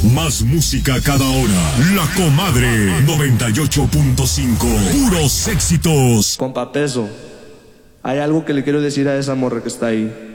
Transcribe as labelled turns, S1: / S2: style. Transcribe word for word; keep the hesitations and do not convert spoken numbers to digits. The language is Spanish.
S1: Más música cada hora. La Comadre noventa y ocho punto cinco. Puros éxitos.
S2: Compa Peso, hay algo que le quiero decir a esa morra que está ahí.